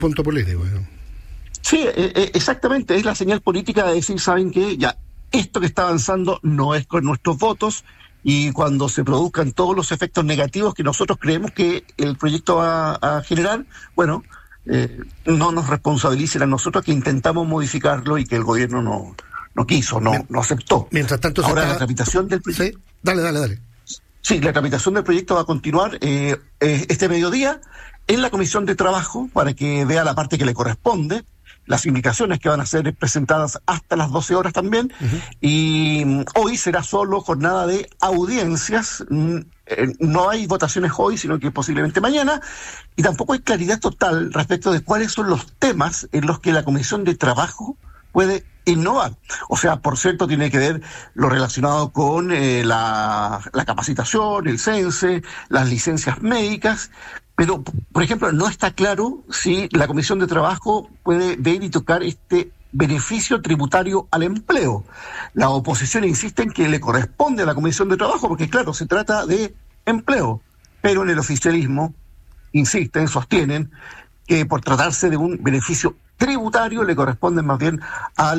punto político, ¿no? Sí, exactamente, es la señal política de decir, ¿saben qué? Ya, esto que está avanzando no es con nuestros votos, y cuando se produzcan todos los efectos negativos que nosotros creemos que el proyecto va a generar, bueno, no nos responsabilicen a nosotros que intentamos modificarlo y que el gobierno no quiso, no aceptó. Mientras tanto, ahora la tramitación del proyecto... ¿Sí? Dale. Sí, la tramitación del proyecto va a continuar este mediodía en la Comisión de Trabajo para que vea la parte que le corresponde, las indicaciones que van a ser presentadas hasta las 12 horas también, y hoy será solo jornada de audiencias, no hay votaciones hoy, sino que posiblemente mañana, y tampoco hay claridad total respecto de cuáles son los temas en los que la Comisión de Trabajo puede innovar. O sea, por cierto, tiene que ver lo relacionado con la capacitación, el CENSE, las licencias médicas, pero, por ejemplo, no está claro si la Comisión de Trabajo puede ver y tocar este beneficio tributario al empleo. La oposición insiste en que le corresponde a la Comisión de Trabajo, porque, claro, se trata de empleo, pero en el oficialismo insisten, sostienen que por tratarse de un beneficio tributario le corresponde más bien a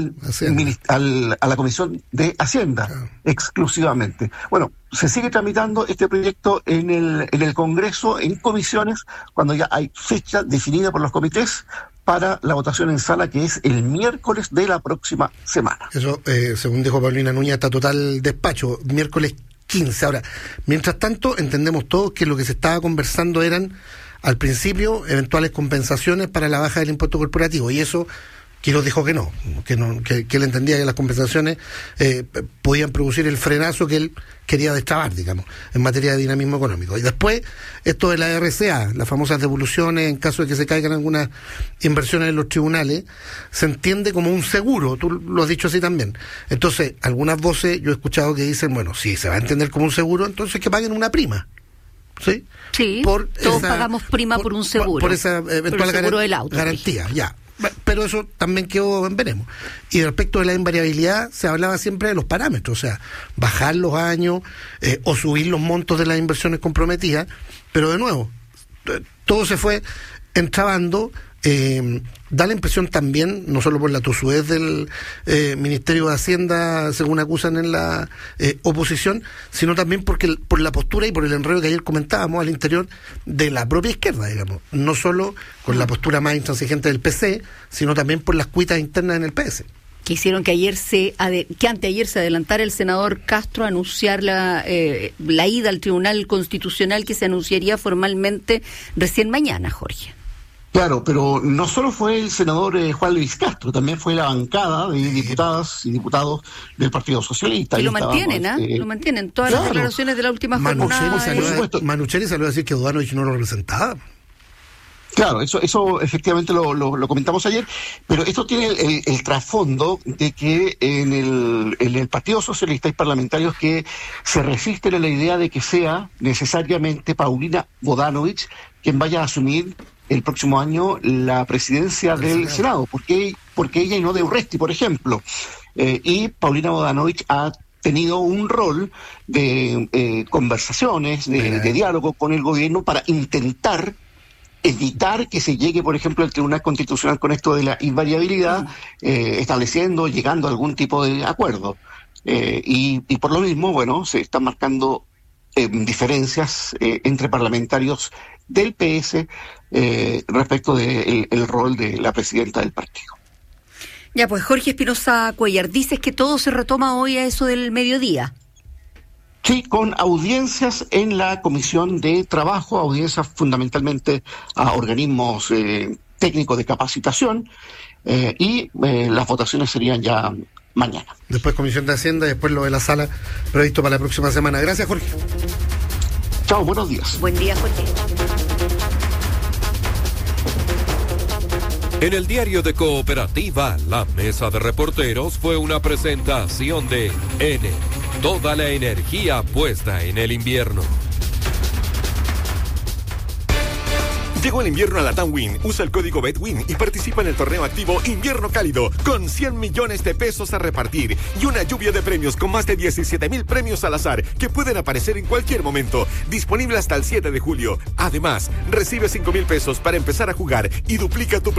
la Comisión de Hacienda, exclusivamente. Bueno, se sigue tramitando este proyecto en el Congreso, en comisiones, cuando ya hay fecha definida por los comités para la votación en sala, que es el miércoles de la próxima semana. Eso, según dijo Paulina Núñez, está total despacho, miércoles 15. Ahora, mientras tanto, entendemos todos que lo que se estaba conversando eran, al principio, eventuales compensaciones para la baja del impuesto corporativo, y eso Quiroz dijo que él entendía que las compensaciones podían producir el frenazo que él quería destrabar, digamos, en materia de dinamismo económico. Y después, esto de la RCA, las famosas devoluciones en caso de que se caigan algunas inversiones en los tribunales, se entiende como un seguro, tú lo has dicho así también. Entonces, algunas voces yo he escuchado que dicen, bueno, si se va a entender como un seguro, entonces que paguen una prima. ¿Sí? Sí, todos pagamos prima por un seguro. Por esa eventual seguro del auto, garantía, ya. Pero eso también quedó en veremos. Y respecto de la invariabilidad, se hablaba siempre de los parámetros, o sea, bajar los años o subir los montos de las inversiones comprometidas, pero de nuevo, todo se fue entrabando. Da la impresión también, no solo por la tosudez del Ministerio de Hacienda, según acusan en la oposición, sino también por la postura y por el enredo que ayer comentábamos al interior de la propia izquierda, digamos, no solo con la postura más intransigente del PC, sino también por las cuitas internas en el PS. Que hicieron que anteayer se adelantara el senador Castro a anunciar la ida al Tribunal Constitucional, que se anunciaría formalmente recién mañana, Jorge. Claro, pero no solo fue el senador Juan Luis Castro, también fue la bancada de diputadas y diputados del Partido Socialista. Y lo mantienen, lo mantienen. Todas las declaraciones de la última jornada. Manucheri salió a decir que Dudanovich no lo representaba. Claro, eso efectivamente lo comentamos ayer, pero esto tiene el trasfondo de que en el Partido Socialista hay parlamentarios que se resisten a la idea de que sea necesariamente Paulina Dudanovich quien vaya a asumir el próximo año la presidencia del Senado, porque ella y no de Urresti, por ejemplo. Y Paulina Dudanovich ha tenido un rol de conversaciones, de diálogo con el gobierno para intentar evitar que se llegue, por ejemplo, al Tribunal Constitucional con esto de la invariabilidad, llegando a algún tipo de acuerdo. Y por lo mismo, bueno, se están marcando diferencias entre parlamentarios del PS respecto del rol de la presidenta del partido. Ya, pues Jorge Espinosa Cuellar, dices que todo se retoma hoy a eso del mediodía. Sí, con audiencias en la Comisión de Trabajo, audiencias fundamentalmente a organismos técnicos de capacitación, y las votaciones serían ya mañana. Después Comisión de Hacienda y después lo de la sala previsto para la próxima semana. Gracias, Jorge. Chao, buenos días. Buen día, Jorge. En el diario de Cooperativa, la mesa de reporteros fue una presentación de N. Toda la energía puesta en el invierno. Llegó el invierno a Latam Win. Usa el código BETWIN y participa en el torneo activo Invierno Cálido con 100 millones de pesos a repartir y una lluvia de premios con más de 17,000 premios al azar que pueden aparecer en cualquier momento. Disponible hasta el 7 de julio. Además, recibe 5,000 pesos para empezar a jugar y duplica tu